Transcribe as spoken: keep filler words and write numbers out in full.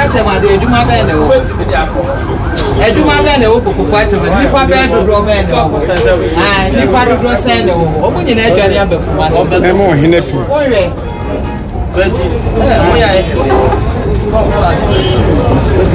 fache ma de eduma be ne wo eduma be ne wo koko fache ma nipa be dodo be ne wo ah nipa dodo sen ne wo omo nyina adware abafu ase e mo hinetu owe Benji, eh, mo ya e.